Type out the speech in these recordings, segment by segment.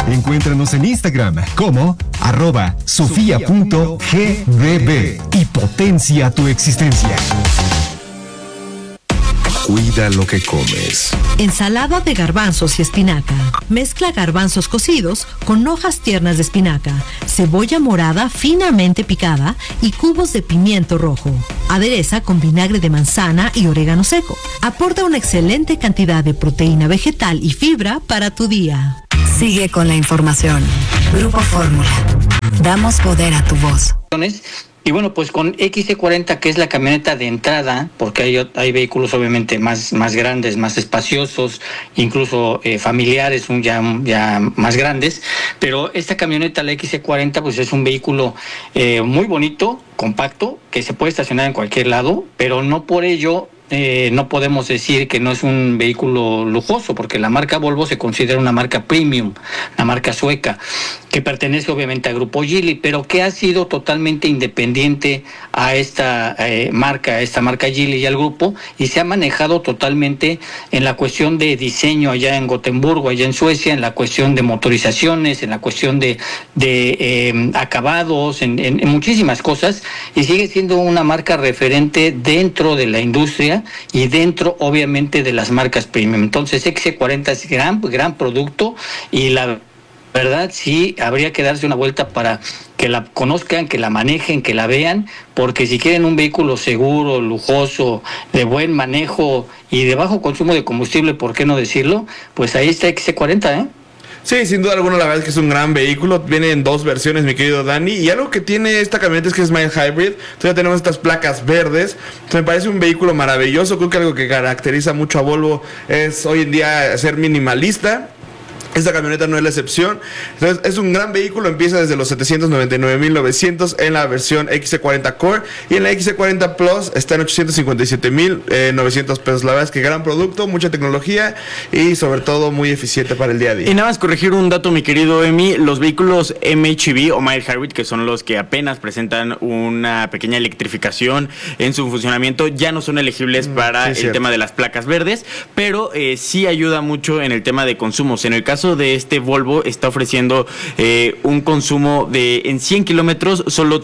Encuéntranos en Instagram como @sofia.gdb y potencia tu existencia. Cuida lo que comes. Ensalada de garbanzos y espinaca. Mezcla garbanzos cocidos con hojas tiernas de espinaca, cebolla morada finamente picada y cubos de pimiento rojo. Adereza con vinagre de manzana y orégano seco. Aporta una excelente cantidad de proteína vegetal y fibra para tu día. Sigue con la información. Grupo Fórmula. Damos poder a tu voz. Y bueno, pues con XC40, que es la camioneta de entrada, porque hay vehículos obviamente más grandes, más espaciosos, incluso familiares, ya más grandes, pero esta camioneta, la XC40, pues es un vehículo muy bonito, compacto, que se puede estacionar en cualquier lado, pero no por ello no podemos decir que no es un vehículo lujoso, porque la marca Volvo se considera una marca premium, una marca sueca, que pertenece obviamente al grupo Geely, pero que ha sido totalmente independiente a esta marca Geely y al grupo, y se ha manejado totalmente en la cuestión de diseño allá en Gotemburgo, allá en Suecia, en la cuestión de motorizaciones, en la cuestión de acabados, en muchísimas cosas, y sigue siendo una marca referente dentro de la industria y dentro obviamente de las marcas premium. Entonces XC40 es gran producto, y la verdad sí habría que darse una vuelta para que la conozcan, que la manejen, que la vean, porque si quieren un vehículo seguro, lujoso, de buen manejo y de bajo consumo de combustible, ¿por qué no decirlo? Pues ahí está XC40, ¿eh? Sí, sin duda alguna, la verdad es que es un gran vehículo. Viene en dos versiones, mi querido Dani. Y algo que tiene esta camioneta es que es mild hybrid. Entonces ya tenemos estas placas verdes. Entonces me parece un vehículo maravilloso. Creo que algo que caracteriza mucho a Volvo es hoy en día ser minimalista. Esta camioneta no es la excepción. Entonces es un gran vehículo, empieza desde los 799,900 en la versión XC40 Core, y en la XC40 Plus está en 857,900 pesos. La verdad es que gran producto, mucha tecnología y sobre todo muy eficiente para el día a día. Y nada más corregir un dato, mi querido Emi, los vehículos MHEV o Mild Hybrid, que son los que apenas presentan una pequeña electrificación en su funcionamiento, ya no son elegibles para el tema de las placas verdes, pero sí ayuda mucho en el tema de consumos. En el caso de este Volvo está ofreciendo un consumo de en 100 kilómetros solo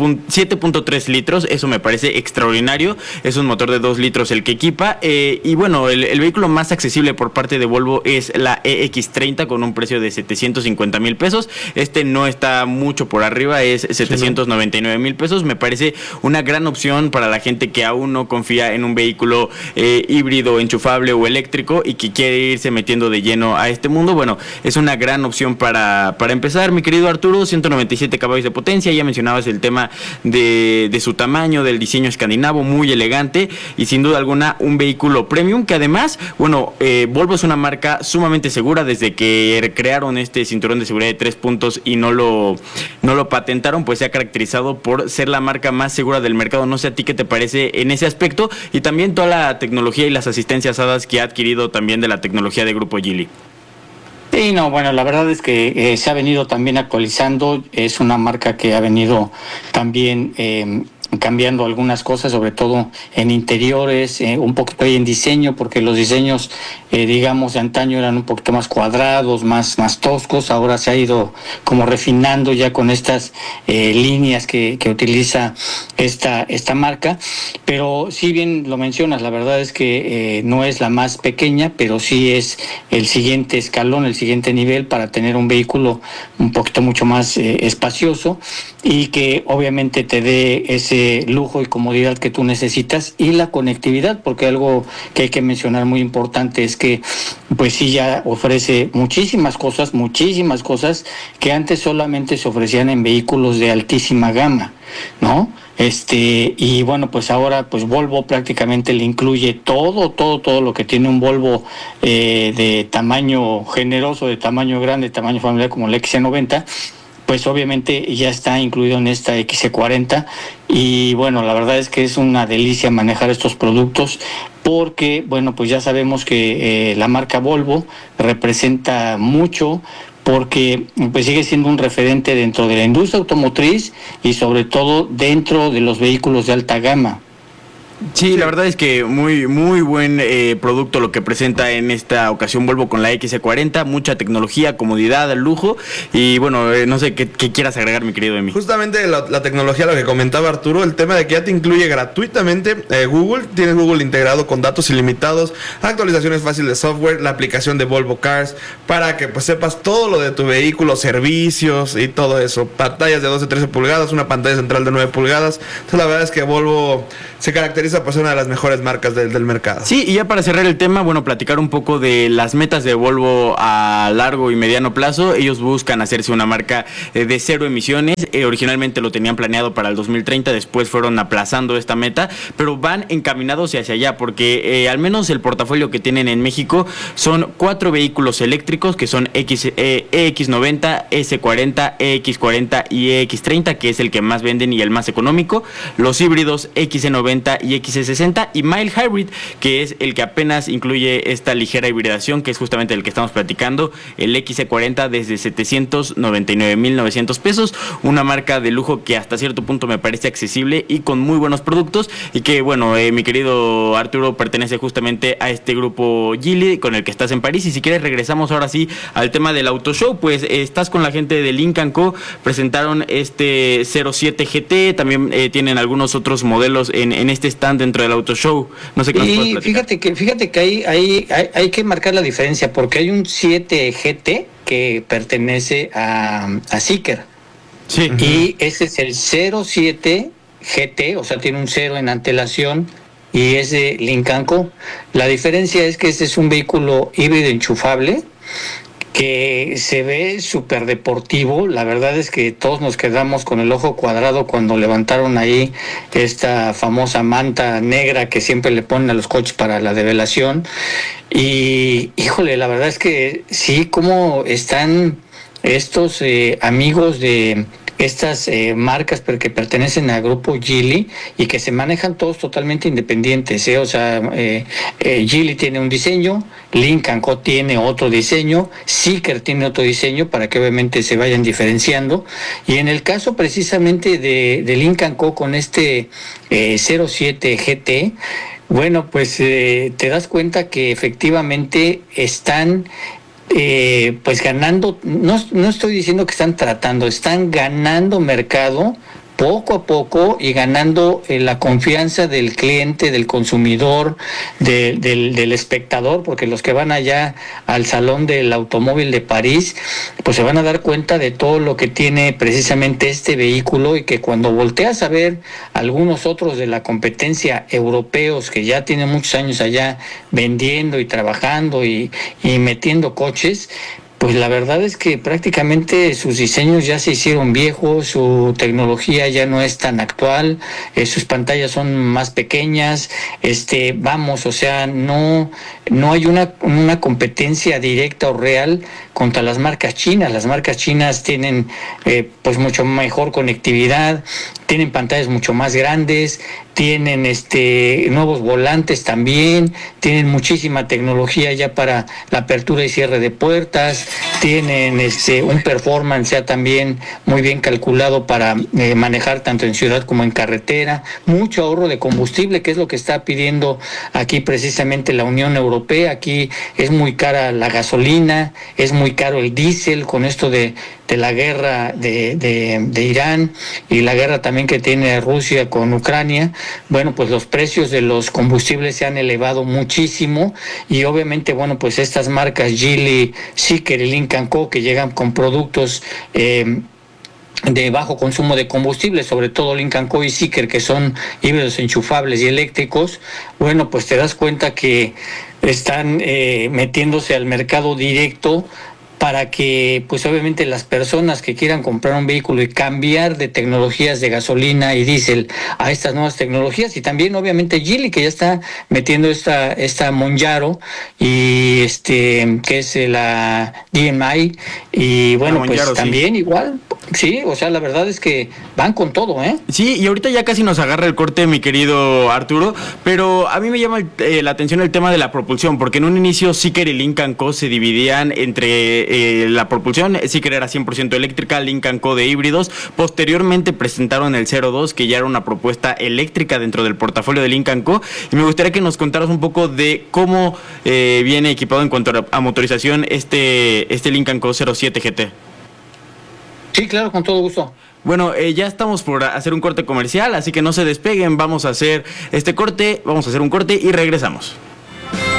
7.3 litros. Eso me parece extraordinario. Es un motor de 2 litros el que equipa, y bueno, el vehículo más accesible por parte de Volvo es la EX30 con un precio de 750,000 pesos. Este no está mucho por arriba, es 799,000 pesos. Me parece una gran opción para la gente que aún no confía en un vehículo híbrido, enchufable o eléctrico y que quiere irse metiendo de lleno a este mundo. Bueno, es una gran opción para empezar, mi querido Arturo. 197 caballos de potencia, ya mencionabas el tema de su tamaño, del diseño escandinavo, muy elegante, y sin duda alguna un vehículo premium que además, bueno, Volvo es una marca sumamente segura. Desde que crearon este cinturón de seguridad de 3 puntos y no lo patentaron, pues se ha caracterizado por ser la marca más segura del mercado. No sé a ti qué te parece en ese aspecto, y también toda la tecnología y las asistencias HADAS que ha adquirido también de la tecnología de Grupo Geely. Sí, no, bueno, la verdad es que se ha venido también actualizando. Es una marca que ha venido también cambiando algunas cosas, sobre todo en interiores, un poquito ahí en diseño, porque los diseños, digamos, de antaño eran un poquito más cuadrados, más toscos. Ahora se ha ido como refinando ya con estas líneas que utiliza esta marca. Pero sí, bien lo mencionas, la verdad es que no es la más pequeña, pero sí es el siguiente escalón, el siguiente nivel para tener un vehículo un poquito mucho más espacioso, y que obviamente te dé ese lujo y comodidad que tú necesitas, y la conectividad, porque algo que hay que mencionar muy importante es que pues sí ya ofrece muchísimas cosas que antes solamente se ofrecían en vehículos de altísima gama, ¿no? Y bueno, pues ahora pues Volvo prácticamente le incluye todo lo que tiene un Volvo de tamaño generoso, de tamaño grande, de tamaño familiar, como el XC90. Pues obviamente ya está incluido en esta XC40, y bueno, la verdad es que es una delicia manejar estos productos, porque bueno, pues ya sabemos que la marca Volvo representa mucho, porque pues sigue siendo un referente dentro de la industria automotriz y sobre todo dentro de los vehículos de alta gama. Sí, la verdad es que muy buen producto lo que presenta en esta ocasión Volvo con la XC40, mucha tecnología, comodidad, lujo y bueno, no sé qué quieras agregar, mi querido Emi. Justamente la tecnología, lo que comentaba Arturo, el tema de que ya te incluye gratuitamente Google, tienes Google integrado con datos ilimitados, actualizaciones fáciles de software, la aplicación de Volvo Cars para que pues sepas todo lo de tu vehículo, servicios y todo eso, pantallas de 12-13 pulgadas, una pantalla central de 9 pulgadas, entonces la verdad es que Volvo se caracteriza por ser una de las mejores marcas del mercado. Sí, y ya para cerrar el tema, bueno, platicar un poco de las metas de Volvo a largo y mediano plazo. Ellos buscan hacerse una marca de cero emisiones. Originalmente lo tenían planeado para el 2030, después fueron aplazando esta meta, pero van encaminados hacia allá, porque al menos el portafolio que tienen en México son 4 vehículos eléctricos, que son EX90, S40, EX40 y EX30, que es el que más venden y el más económico. Los híbridos XC90 y XC60 y Mild Hybrid, que es el que apenas incluye esta ligera hibridación, que es justamente el que estamos platicando, el XC40 desde 799,900 pesos, una marca de lujo que hasta cierto punto me parece accesible y con muy buenos productos, y que bueno, mi querido Arturo pertenece justamente a este grupo Geely con el que estás en París. Y si quieres regresamos ahora sí al tema del Auto Show, pues estás con la gente de Lynk & Co, presentaron este 07 GT, también tienen algunos otros modelos en este stand dentro del Auto Show. No sé qué nos puedes platicar. Fíjate que hay que marcar la diferencia, porque hay un 7 GT que pertenece a Zeekr. Sí. Y ese es el 07 GT, o sea, tiene un 0 en antelación y es de Lynk & Co. La diferencia es que este es un vehículo híbrido enchufable que se ve súper deportivo. La verdad es que todos nos quedamos con el ojo cuadrado cuando levantaron ahí esta famosa manta negra que siempre le ponen a los coches para la develación. Y híjole, la verdad es que sí, cómo están estos amigos de estas marcas que pertenecen al grupo Geely y que se manejan todos totalmente independientes, o sea, Geely tiene un diseño, Lynk & Co tiene otro diseño, Zeekr tiene otro diseño para que obviamente se vayan diferenciando. Y en el caso precisamente de Lynk & Co con este 07 GT, bueno, pues te das cuenta que efectivamente están pues ganando, no estoy diciendo que están tratando, están ganando mercado poco a poco y ganando la confianza del cliente, del consumidor, del espectador, porque los que van allá al Salón del Automóvil de París, pues se van a dar cuenta de todo lo que tiene precisamente este vehículo, y que cuando volteas a ver algunos otros de la competencia europeos que ya tienen muchos años allá vendiendo y trabajando y metiendo coches, pues la verdad es que prácticamente sus diseños ya se hicieron viejos, su tecnología ya no es tan actual, sus pantallas son más pequeñas, o sea, no hay una competencia directa o real contra las marcas chinas. Las marcas chinas tienen pues mucho mejor conectividad, tienen pantallas mucho más grandes, tienen nuevos volantes también, tienen muchísima tecnología ya para la apertura y cierre de puertas, tienen un performance ya también muy bien calculado para manejar tanto en ciudad como en carretera, mucho ahorro de combustible, que es lo que está pidiendo aquí precisamente la Unión Europea. Aquí es muy cara la gasolina, es muy caro el diésel con esto de la guerra de Irán y la guerra también que tiene Rusia con Ucrania. Bueno, pues los precios de los combustibles se han elevado muchísimo, y obviamente, bueno, pues estas marcas Geely, Zeekr y Lynk & Co, que llegan con productos de bajo consumo de combustible, sobre todo Lynk & Co y Zeekr, que son híbridos enchufables y eléctricos, bueno, pues te das cuenta que están metiéndose al mercado directo para que, pues obviamente, las personas que quieran comprar un vehículo y cambiar de tecnologías de gasolina y diésel a estas nuevas tecnologías. Y también obviamente Geely, que ya está metiendo esta Monjaro, y que es la DMI, y bueno, pues también igual Sí, o sea, la verdad es que van con todo, ¿eh? Sí, y ahorita ya casi nos agarra el corte, mi querido Arturo, pero a mí me llama la atención el tema de la propulsión, porque en un inicio Zeekr y Lynk & Co se dividían entre la propulsión. Zeekr era 100% eléctrica, Lynk & Co de híbridos. Posteriormente presentaron el 02, que ya era una propuesta eléctrica dentro del portafolio de Lynk & Co, y me gustaría que nos contaras un poco de cómo viene equipado en cuanto a motorización este Lynk & Co 07 GT. Sí, claro, con todo gusto. Bueno, ya estamos por hacer un corte comercial, así que no se despeguen, vamos a hacer un corte y regresamos.